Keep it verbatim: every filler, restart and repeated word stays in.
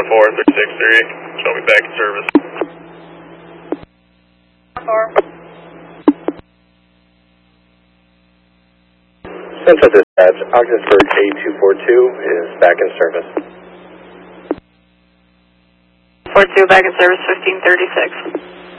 four three six three. Show me back in service. four. Central Dispatch, Ogdensburg A two four two is back in service. four two back in service, fifteen thirty-six.